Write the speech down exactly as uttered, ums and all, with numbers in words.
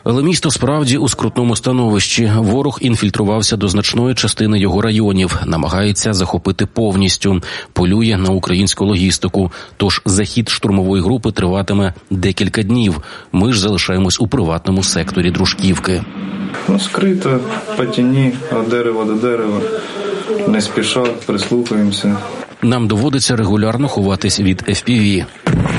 Але місто справді у скрутному становищі. Ворог інфільтрувався до значної частини його районів, намагається захопити повністю, полює на українську логістику. Тож захід штурмової групи триватиме декілька днів. Ми ж залишаємось у приватному секторі Дружківки. Ну, скрито, по тіні, від дерева до дерева, не спіша, прислухаємося. Нам доводиться регулярно ховатись від еф пі ві.